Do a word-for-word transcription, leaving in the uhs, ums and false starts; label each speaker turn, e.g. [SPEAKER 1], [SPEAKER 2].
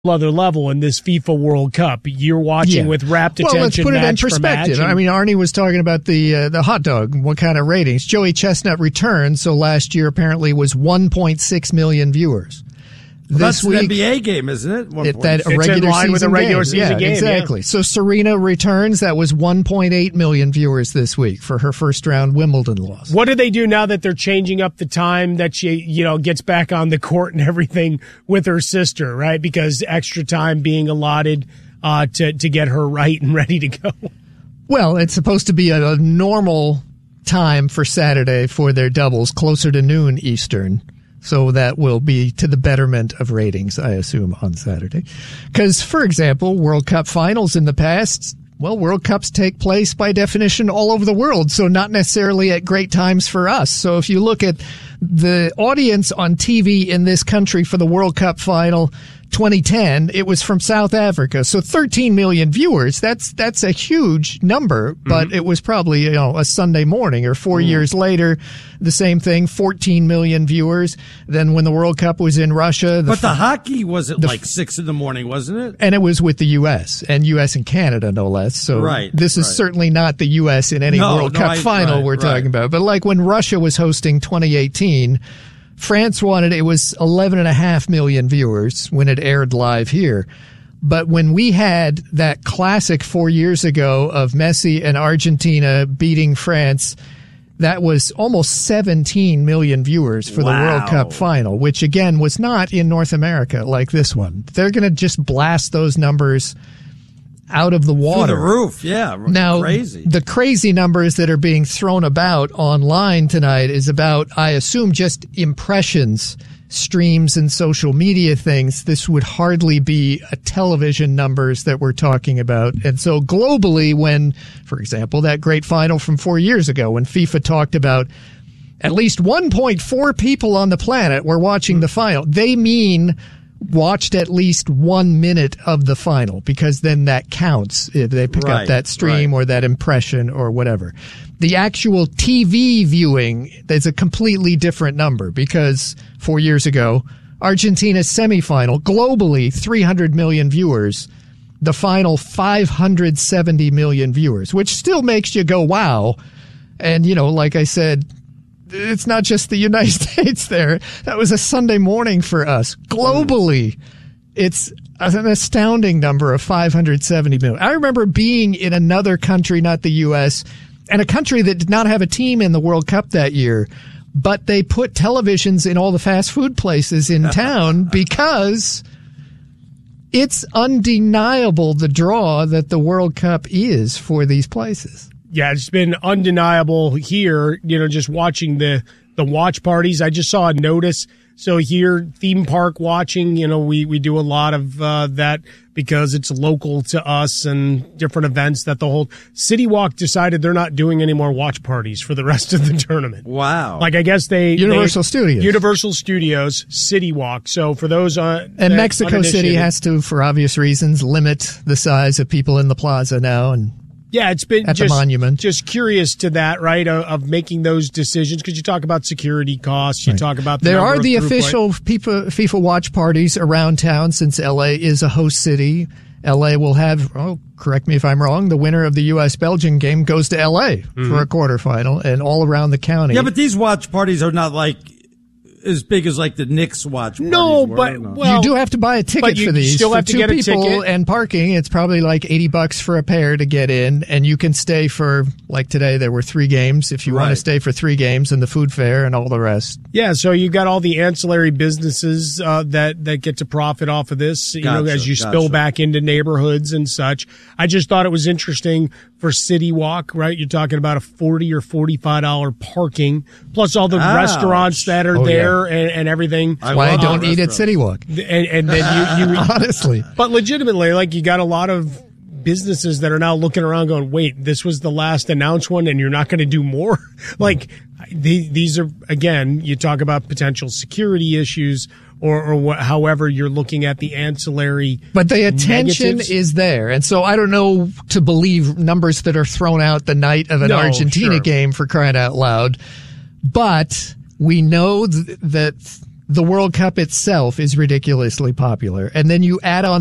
[SPEAKER 1] other level in this FIFA World Cup. You're watching
[SPEAKER 2] yeah.
[SPEAKER 1] with rapt attention.
[SPEAKER 2] Well, let's put it in perspective.
[SPEAKER 1] I
[SPEAKER 2] mean, Arnie was talking about the uh, the hot dog. What kind of ratings? Joey Chestnut returned, so last year apparently was one point six million viewers.
[SPEAKER 3] Well,
[SPEAKER 2] this
[SPEAKER 3] that's
[SPEAKER 2] week,
[SPEAKER 3] an N B A game, isn't it?
[SPEAKER 2] it that a
[SPEAKER 1] it's
[SPEAKER 2] regular
[SPEAKER 1] in line
[SPEAKER 2] season
[SPEAKER 1] with a regular
[SPEAKER 2] game.
[SPEAKER 1] season
[SPEAKER 2] yeah,
[SPEAKER 1] game.
[SPEAKER 2] Exactly.
[SPEAKER 1] Yeah.
[SPEAKER 2] So Serena returns. That was one point eight million viewers this week for her first round Wimbledon loss.
[SPEAKER 1] What do they do now that they're changing up the time that she, you know, gets back on the court and everything with her sister, right? Because extra time being allotted uh, to to get her right and ready to go.
[SPEAKER 2] Well, it's supposed to be a, a normal time for Saturday for their doubles, closer to noon Eastern. So that will be to the betterment of ratings, I assume, on Saturday. Because, for example, World Cup finals in the past, well, World Cups take place by definition all over the world, so not necessarily at great times for us. So if you look at the audience on T V in this country for the World Cup final twenty ten, it was from South Africa. So thirteen million viewers. That's that's a huge number, but mm-hmm. it was probably, you know, a Sunday morning. Or four mm. years later, the same thing, fourteen million viewers. Then when the World Cup was in Russia. The
[SPEAKER 3] but the f- hockey was at
[SPEAKER 2] the,
[SPEAKER 3] like six in the morning, wasn't it?
[SPEAKER 2] And it was with the U S and U S and Canada, no less. So
[SPEAKER 3] right,
[SPEAKER 2] this is
[SPEAKER 3] right.
[SPEAKER 2] certainly not the U S in any
[SPEAKER 3] no,
[SPEAKER 2] World
[SPEAKER 3] no,
[SPEAKER 2] Cup
[SPEAKER 3] I,
[SPEAKER 2] final
[SPEAKER 3] right,
[SPEAKER 2] we're
[SPEAKER 3] right.
[SPEAKER 2] talking about. But like when Russia was hosting twenty eighteen, France wanted, it was eleven and a half million viewers when it aired live here. But when we had that classic four years ago of Messi and Argentina beating France, that was almost seventeen million viewers for
[SPEAKER 3] wow.
[SPEAKER 2] the World Cup final, which again was not in North America like this one. They're going to just blast those numbers out of the water.
[SPEAKER 3] Through the roof, yeah.
[SPEAKER 2] Now,
[SPEAKER 3] crazy.
[SPEAKER 2] The crazy numbers that are being thrown about online tonight is about, I assume, just impressions, streams, and social media things. This would hardly be a television numbers that we're talking about. And so globally, when, for example, that great final from four years ago, when FIFA talked about at least one point four people on the planet were watching the final, they mean watched at least one minute of the final, because then that counts if they pick
[SPEAKER 3] right,
[SPEAKER 2] up that stream
[SPEAKER 3] right.
[SPEAKER 2] or that impression or whatever. The actual T V viewing is a completely different number, because four years ago, Argentina's semifinal, globally three hundred million viewers, the final five hundred seventy million viewers, which still makes you go, wow. And, you know, like I said, it's not just the United States there. That was a Sunday morning for us. Globally, it's an astounding number of five hundred seventy million. I remember being in another country, not the U S, and a country that did not have a team in the World Cup that year, but they put televisions in all the fast food places in town because it's undeniable the draw that the World Cup is for these places.
[SPEAKER 1] Yeah, it's been undeniable here, you know, just watching the, the watch parties. I just saw a notice. So here, theme park watching, you know, we, we do a lot of uh, that because it's local to us and different events that the whole City Walk decided they're not doing any more watch parties for the rest of the tournament.
[SPEAKER 3] Wow.
[SPEAKER 1] Like, I guess they...
[SPEAKER 2] Universal
[SPEAKER 1] they,
[SPEAKER 2] Studios.
[SPEAKER 1] Universal Studios, City Walk. So for those... Uh,
[SPEAKER 2] and Mexico City has to, for obvious reasons, limit the size of people in the plaza now, and
[SPEAKER 1] Yeah, it's been
[SPEAKER 2] at
[SPEAKER 1] just,
[SPEAKER 2] the monument.
[SPEAKER 1] Just curious to that, right, of, of making those decisions, because you talk about security costs, you right. talk about the
[SPEAKER 2] there
[SPEAKER 1] number
[SPEAKER 2] are
[SPEAKER 1] of
[SPEAKER 2] the
[SPEAKER 1] throughput.
[SPEAKER 2] official FIFA, FIFA watch parties around town, since L A is a host city. L A will have, oh, correct me if I'm wrong, the winner of the U S Belgium game goes to L A mm-hmm. for a quarterfinal, and all around the county.
[SPEAKER 3] Yeah, but these watch parties are not like as big as like the Knicks watch parties.
[SPEAKER 1] No,
[SPEAKER 3] were,
[SPEAKER 1] but
[SPEAKER 3] no.
[SPEAKER 1] well,
[SPEAKER 2] you do have to buy a ticket
[SPEAKER 1] you
[SPEAKER 2] for these.
[SPEAKER 1] still
[SPEAKER 2] for
[SPEAKER 1] have to
[SPEAKER 2] two
[SPEAKER 1] get a
[SPEAKER 2] people
[SPEAKER 1] ticket.
[SPEAKER 2] And parking, it's probably like eighty bucks for a pair to get in, and you can stay for, like today there were three games, if you
[SPEAKER 3] right.
[SPEAKER 2] want to stay for three games, and the food fair and all the rest.
[SPEAKER 1] Yeah, so you got all the ancillary businesses uh, that that get to profit off of this, you
[SPEAKER 3] gotcha,
[SPEAKER 1] know, as you
[SPEAKER 3] gotcha.
[SPEAKER 1] spill back into neighborhoods and such. I just thought it was interesting for City Walk, right? You're talking about a forty or forty-five dollars parking, plus all the
[SPEAKER 3] Ouch.
[SPEAKER 1] restaurants that are
[SPEAKER 2] Oh,
[SPEAKER 1] there
[SPEAKER 2] yeah.
[SPEAKER 1] and, and everything.
[SPEAKER 2] That's why I don't eat at City Walk.
[SPEAKER 1] And, and then you, you
[SPEAKER 2] honestly.
[SPEAKER 1] But legitimately, like, you got a lot of businesses that are now looking around going, wait, this was the last announced one and you're not going to do more? Like, the, these are, again, you talk about potential security issues or, or what, however you're looking at the ancillary.
[SPEAKER 2] But the attention
[SPEAKER 1] negatives.
[SPEAKER 2] is there. And so I don't know to believe numbers that are thrown out the night of an
[SPEAKER 1] No,
[SPEAKER 2] Argentina
[SPEAKER 1] sure.
[SPEAKER 2] game, for crying out loud. But we know th- that the World Cup itself is ridiculously popular. And then you add on